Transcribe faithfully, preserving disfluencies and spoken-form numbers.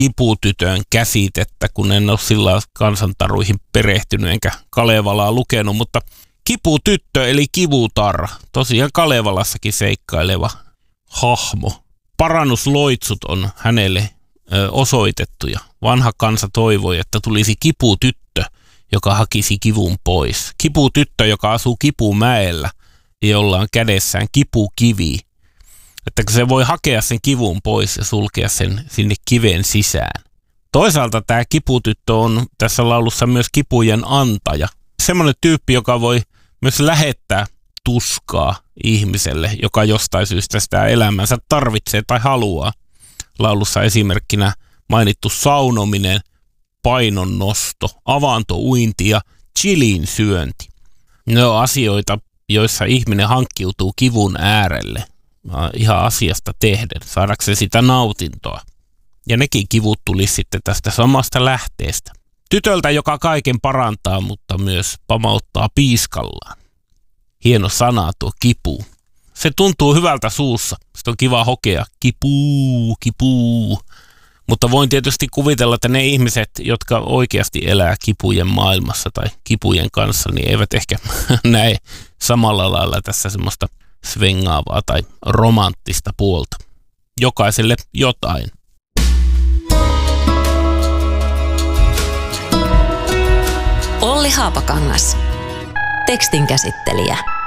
kiputytön käsitettä, kun en ole sillä kansantaruihin perehtynyt enkä Kalevalaa lukenut, mutta kiputyttö eli kivutarra, tosiaan Kalevalassakin seikkaileva hahmo. Parannusloitsut on hänelle ö, osoitettu ja vanha kansa toivoi, että tulisi kiputyttö, joka hakisi kivun pois. Kiputyttö, joka asuu Kipumäellä ja jolla on kädessään kipukivi. Että se voi hakea sen kivun pois ja sulkea sen sinne kiven sisään. Toisaalta tämä kiputyttö on tässä laulussa myös kipujen antaja. Semmoinen tyyppi, joka voi myös lähettää tuskaa ihmiselle, joka jostain syystä sitä elämänsä tarvitsee tai haluaa. Laulussa esimerkkinä mainittu saunominen, painonnosto, avantouinti ja chilin syönti. Ne on asioita, joissa ihminen hankkiutuu kivun äärelle ihan asiasta tehden, saadakseen sitä nautintoa. Ja nekin kivut tulisi sitten tästä samasta lähteestä. Tytöltä, joka kaiken parantaa, mutta myös pamauttaa piiskallaan. Hieno sana tuo kipu. Se tuntuu hyvältä suussa. Sitten on kiva hokea kipuu, kipuu. Mutta voin tietysti kuvitella, että ne ihmiset, jotka oikeasti elää kipujen maailmassa tai kipujen kanssa, niin eivät ehkä näe samalla lailla tässä semmoista svengaavaa tai romanttista puolta. Jokaiselle jotain. Olli Haapakangas, tekstin käsittelijä.